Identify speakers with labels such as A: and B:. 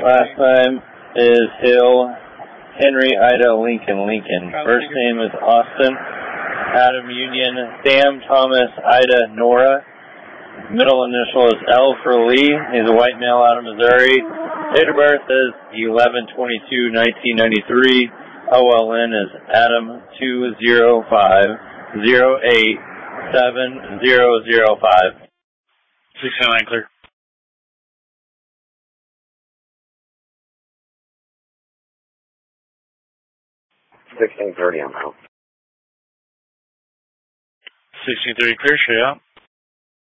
A: Last time is Hill, Henry, Ida, Lincoln, Lincoln. First name is Austin, Adam, Union, Sam, Thomas, Ida, Nora. Middle initial is L for Lee. He's a white male out of Missouri. Date of birth is 11/22/1993. OLN is Adam 205087005.
B: 609 clear.
C: 1630, I'm out.
B: 1630 clear, show you out.